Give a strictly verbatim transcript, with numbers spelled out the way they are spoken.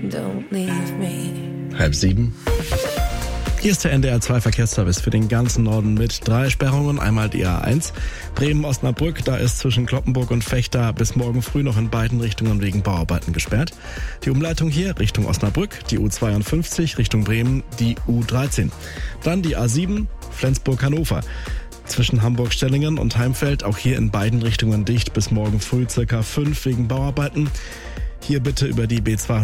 don't leave me. Halb sieben. Hier ist der N D R zwei Verkehrsservice für den ganzen Norden mit drei Sperrungen. Einmal die A eins, Bremen-Osnabrück. Da ist zwischen Cloppenburg und Vechta bis morgen früh noch in beiden Richtungen wegen Bauarbeiten gesperrt. Die Umleitung hier Richtung Osnabrück, die U zweiundfünfzig Richtung Bremen, die U dreizehn. Dann die A sieben, Flensburg-Hannover. Zwischen Hamburg-Stellingen und Heimfeld auch hier in beiden Richtungen dicht bis morgen früh circa fünf wegen Bauarbeiten. Hier bitte über die B zwei